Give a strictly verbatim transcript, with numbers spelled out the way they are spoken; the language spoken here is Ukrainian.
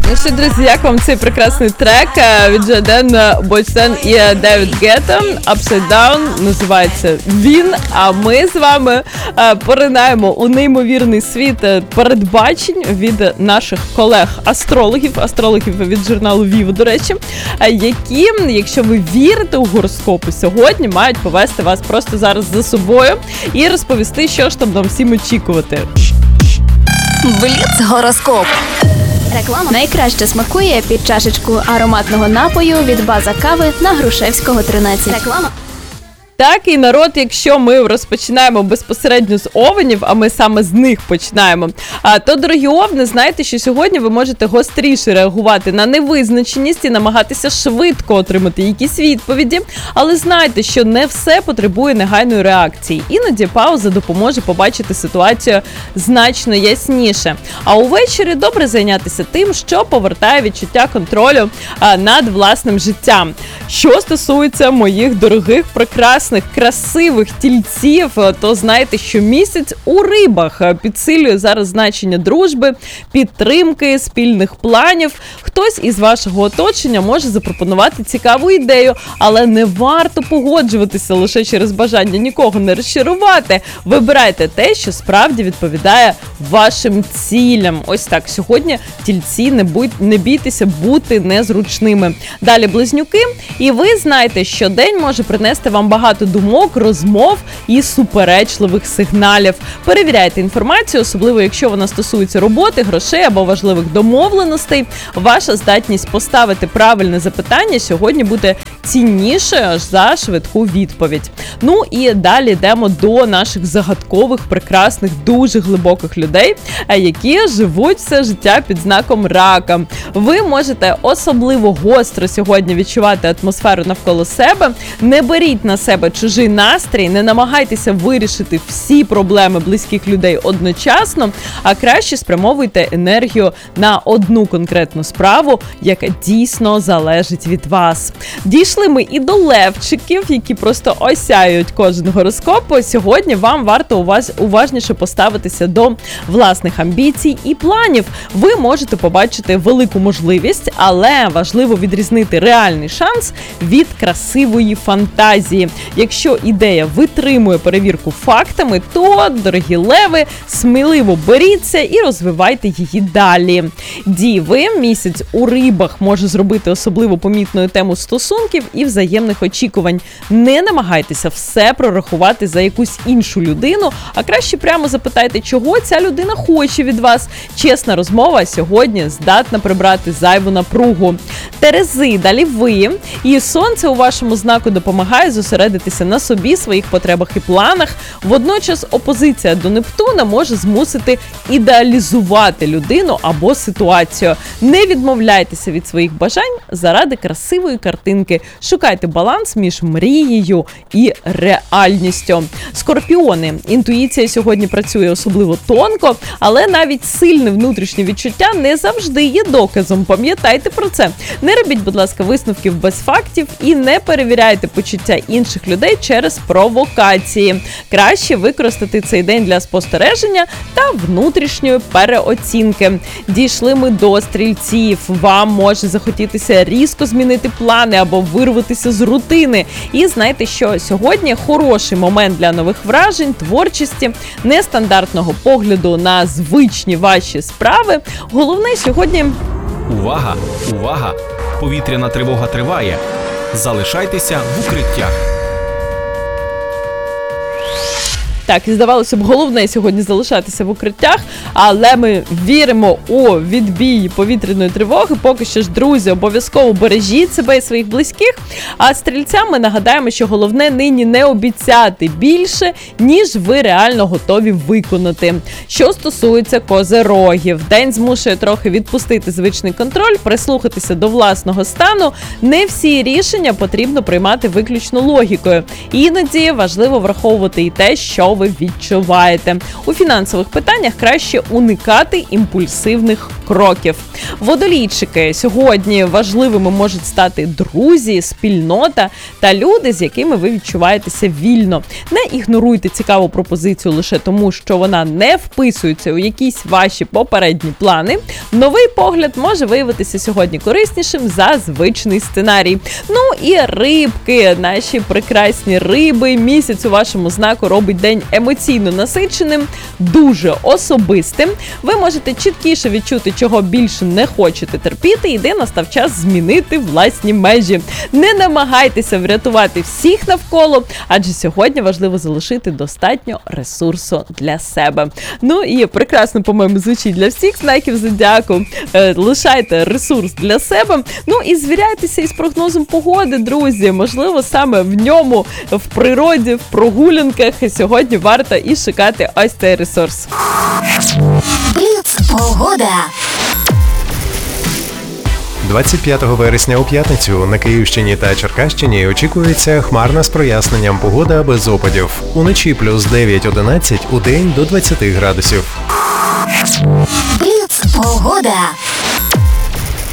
Ну що, друзі, як вам цей прекрасний трек від Жаден Бочтен і Девід Гетта Upside Down, називається він, а ми з вами поринаємо у неймовірний світ передбачень від наших колег-астрологів, астрологів від журналу Vivo, до речі, які, якщо ви вірите у гороскопи сьогодні, мають повести вас просто зараз за собою і розповісти, що ж там нам всім очікувати. Бліц-гороскоп. Реклама найкраще смакує під чашечку ароматного напою від база кави на Грушевського, тринадцять. Реклама. Так, і народ, якщо ми розпочинаємо безпосередньо з овнів, а ми саме з них починаємо, а, то, дорогі овни, знайте, що сьогодні ви можете гостріше реагувати на невизначеність і намагатися швидко отримати якісь відповіді, але знайте, що не все потребує негайної реакції. Іноді пауза допоможе побачити ситуацію значно ясніше. А увечері добре зайнятися тим, що повертає відчуття контролю а, над власним життям. Що стосується моїх дорогих, прекрасних, красивих тільців, то знаєте, що місяць у рибах підсилює зараз значення дружби, підтримки, спільних планів. Хтось із вашого оточення може запропонувати цікаву ідею, але не варто погоджуватися лише через бажання нікого не розчарувати. Вибирайте те, що справді відповідає вашим цілям. Ось так, сьогодні тільці, не, будь, не бійтеся бути незручними. Далі близнюки, і ви знаєте, що день може принести вам багато думок, розмов і суперечливих сигналів. Перевіряйте інформацію, особливо якщо вона стосується роботи, грошей або важливих домовленостей. Ваша здатність поставити правильне запитання сьогодні буде ціннішою за швидку відповідь. Ну і далі йдемо до наших загадкових, прекрасних, дуже глибоких людей, які живуть все життя під знаком рака. Ви можете особливо гостро сьогодні відчувати атмосферу навколо себе. Не беріть на себе чужий настрій, не намагайтеся вирішити всі проблеми близьких людей одночасно, а краще спрямовуйте енергію на одну конкретну справу, яка дійсно залежить від вас. Дійшли ми і до левчиків, які просто осяють кожен гороскоп. Сьогодні вам варто уваж... уважніше поставитися до власних амбіцій і планів. Ви можете побачити велику можливість, але важливо відрізнити реальний шанс від красивої фантазії. Якщо ідея витримує перевірку фактами, то, дорогі леви, сміливо беріться і розвивайте її далі. Діви, місяць у рибах може зробити особливо помітною тему стосунків і взаємних очікувань. Не намагайтеся все прорахувати за якусь іншу людину, а краще прямо запитайте, чого ця людина хоче від вас. Чесна розмова сьогодні здатна прибрати зайву напругу. Терези, далі ви. І сонце у вашому знаку допомагає зосередитися на собі, своїх потребах і планах. Водночас опозиція до Нептуна може змусити ідеалізувати людину або ситуацію. Не відмовляйтеся від своїх бажань заради красивої картинки. Шукайте баланс між мрією і реальністю. Скорпіони. Інтуїція сьогодні працює особливо тонко, але навіть сильне внутрішнє відчуття не завжди є доказом. Пам'ятайте про це. Не робіть, будь ласка, висновків без фактів і не перевіряйте почуття інших людей через провокації. Краще використати цей день для спостереження та внутрішньої переоцінки. Дійшли ми до стрільців. Вам може захотітися різко змінити плани або вирватися з рутини. І знайте, що сьогодні хороший момент для нових вражень, творчості, нестандартного погляду на звичні ваші справи. Головне сьогодні... Увага! Увага! Повітряна тривога триває. Залишайтеся в укриттях. Так, і здавалося б, головне сьогодні залишатися в укриттях, але ми віримо у відбій повітряної тривоги. Поки що ж, друзі, обов'язково бережіть себе і своїх близьких. А стрільцям ми нагадаємо, що головне нині не обіцяти більше, ніж ви реально готові виконати. Що стосується козирогів, день змушує трохи відпустити звичний контроль, прислухатися до власного стану. Не всі рішення потрібно приймати виключно логікою. Іноді важливо враховувати і те, що ви відчуваєте. У фінансових питаннях краще уникати імпульсивних кроків. Водолійчики, сьогодні важливими можуть стати друзі, спільнота та люди, з якими ви відчуваєтеся вільно. Не ігноруйте цікаву пропозицію лише тому, що вона не вписується у якісь ваші попередні плани. Новий погляд може виявитися сьогодні кориснішим за звичний сценарій. Ну і рибки, наші прекрасні риби. Місяць у вашому знаку робить день емоційно насиченим, дуже особистим. Ви можете чіткіше відчути, чого більше не хочете терпіти, і де настав час змінити власні межі. Не намагайтеся врятувати всіх навколо, адже сьогодні важливо залишити достатньо ресурсу для себе. Ну і прекрасно, по-моєму, звучить для всіх знаків зодіаку. Е, лишайте ресурс для себе. Ну і звіряйтеся із прогнозом погоди, друзі. Можливо, саме в ньому, в природі, в прогулянках сьогодні варто і шукати ось цей ресурс. Бліц погода. двадцять п'ятого вересня у п'ятницю на Київщині та Черкащині очікується хмарна з проясненням погода без опадів. Уночі плюс дев'ять одинадцять, удень до двадцяти градусів. Бліц погода.